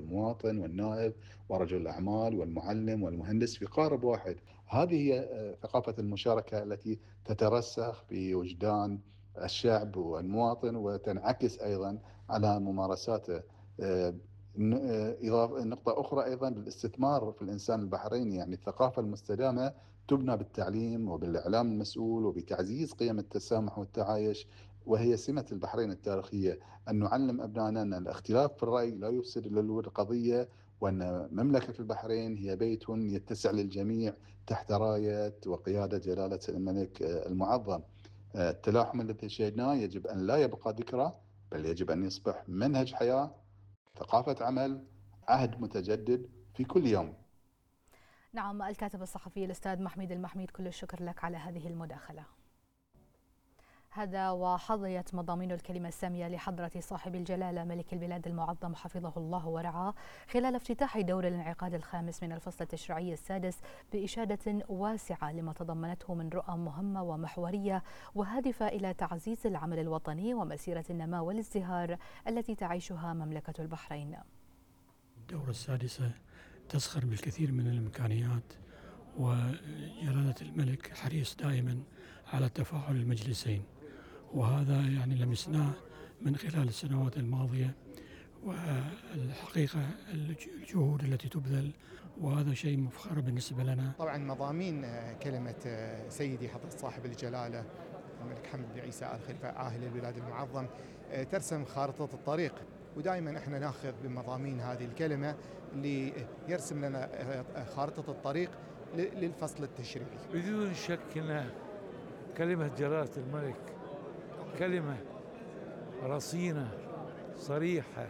والمواطن والنائب ورجل الأعمال والمعلم والمهندس في قارب واحد. هذه هي ثقافة المشاركة التي تترسخ بوجدان الشعب والمواطن وتنعكس أيضا على ممارساته. آه، إضافة نقطة أخرى أيضا الاستثمار في الإنسان البحريني، يعني الثقافة المستدامة تبنى بالتعليم وبالإعلام المسؤول وبتعزيز قيم التسامح والتعايش، وهي سمة البحرين التاريخية. أن نعلم أبنائنا أن الاختلاف في الرأي لا يفسد إلا القضية، وأن مملكة البحرين هي بيت يتسع للجميع تحت راية وقيادة جلالة الملك المعظم. التلاحم الذي شهدناه يجب أن لا يبقى ذكرى، بل يجب أن يصبح منهج حياة، ثقافة عمل، عهد متجدد في كل يوم. نعم، الكاتب الصحفي الأستاذ محميد المحميد، كل الشكر لك على هذه المداخلة. هذا وحظيت مضامين الكلمة السامية لحضرة صاحب الجلالة ملك البلاد المعظم حفظه الله ورعاه خلال افتتاح دور الانعقاد الخامس من الفصل التشريعي السادس بإشادة واسعة لما تضمنته من رؤى مهمة ومحورية وهادفة إلى تعزيز العمل الوطني ومسيرة النماء والازدهار التي تعيشها مملكة البحرين. الدورة السادسة تزخر بالكثير من الإمكانيات، وجلالة الملك حريص دائما على تفاعل المجلسين، وهذا يعني لمسناه من خلال السنوات الماضية، والحقيقة الجهود التي تبذل، وهذا شيء مفخر بالنسبة لنا. طبعا مضامين كلمة سيدي حضرة صاحب الجلالة الملك حمد بن عيسى آل خليفة عاهل البلاد المعظم ترسم خارطة الطريق، ودائما احنا ناخذ بمضامين هذه الكلمة اللي يرسم لنا خارطة الطريق للفصل التشريعي. بدون شك أن كلمة جلالة الملك كلمة رصينة صريحة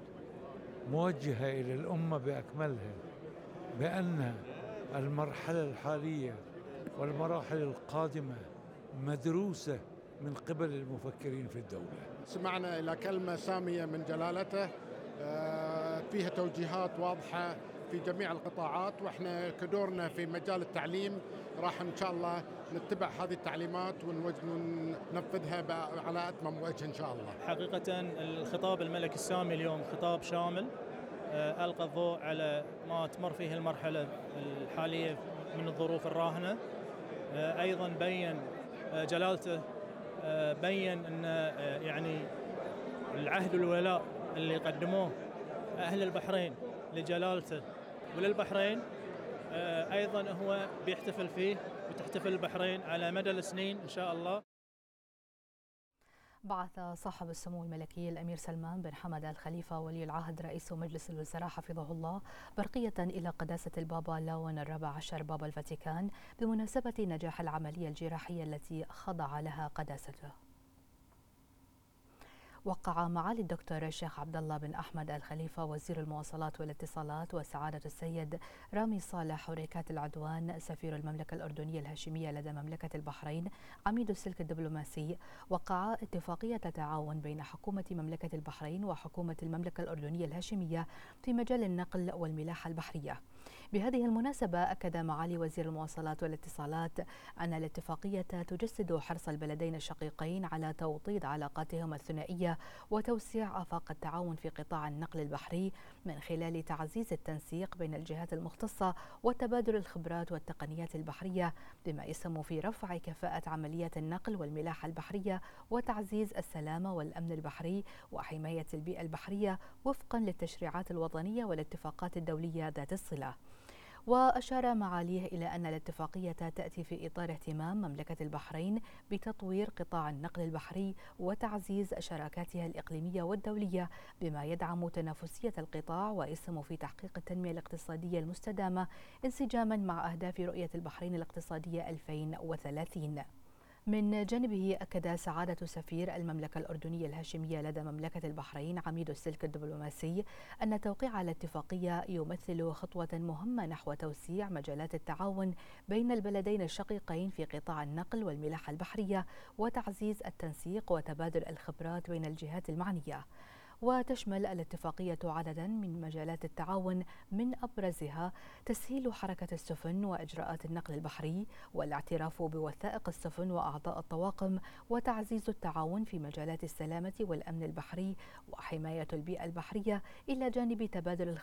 موجهة إلى الأمة بأكملها، بأن المرحلة الحالية والمراحل القادمة مدروسة من قبل المفكرين في الدولة. سمعنا إلى كلمة سامية من جلالته فيها توجيهات واضحة في جميع القطاعات، وإحنا كدورنا في مجال التعليم راح إن شاء الله نتبع هذه التعليمات وننفذها على أتمم وجه إن شاء الله. حقيقة الخطاب الملك السامي اليوم خطاب شامل ألقى الضوء على ما تمر فيه المرحلة الحالية من الظروف الراهنة. أيضا بين جلالته بين أن يعني العهد والولاء اللي قدموه أهل البحرين لجلالته وللبحرين أيضا هو بيحتفل فيه وتحتفل البحرين على مدى السنين إن شاء الله. بعث صاحب السمو الملكي الأمير سلمان بن حمد الخليفة ولي العهد رئيس مجلس الوزراء حفظه الله برقية إلى قداسة البابا لاون الرابع عشر بابا الفاتيكان بمناسبة نجاح العملية الجراحية التي خضع لها قداسته. وقع معالي الدكتور الشيخ عبد الله بن أحمد الخليفة وزير المواصلات والاتصالات وسعادة السيد رامي صالح حريكات العدوان سفير المملكة الأردنية الهاشمية لدى مملكة البحرين عميد السلك الدبلوماسي وقعا اتفاقية تعاون بين حكومة مملكة البحرين وحكومة المملكة الأردنية الهاشمية في مجال النقل والملاحة البحرية. بهذه المناسبة أكد معالي وزير المواصلات والاتصالات أن الاتفاقية تجسد حرص البلدين الشقيقين على توطيد علاقاتهما الثنائية وتوسيع آفاق التعاون في قطاع النقل البحري من خلال تعزيز التنسيق بين الجهات المختصة وتبادل الخبرات والتقنيات البحرية بما يسهم في رفع كفاءة عمليات النقل والملاحة البحرية وتعزيز السلامة والأمن البحري وحماية البيئة البحرية وفقا للتشريعات الوطنية والاتفاقات الدولية ذات الصلة. وأشار معاليه إلى أن الاتفاقية تأتي في إطار اهتمام مملكة البحرين بتطوير قطاع النقل البحري وتعزيز شراكاتها الإقليمية والدولية بما يدعم تنافسية القطاع ويسهم في تحقيق التنمية الاقتصادية المستدامة انسجاما مع أهداف رؤية البحرين الاقتصادية 2030. من جانبه أكد سعادة سفير المملكة الأردنية الهاشمية لدى مملكة البحرين عميد السلك الدبلوماسي أن توقيع الاتفاقية يمثل خطوة مهمة نحو توسيع مجالات التعاون بين البلدين الشقيقين في قطاع النقل والملاحة البحرية وتعزيز التنسيق وتبادل الخبرات بين الجهات المعنية. وتشمل الاتفاقية عددا من مجالات التعاون من أبرزها تسهيل حركة السفن وإجراءات النقل البحري والاعتراف بوثائق السفن وأعضاء الطواقم وتعزيز التعاون في مجالات السلامة والأمن البحري وحماية البيئة البحرية إلى جانب تبادل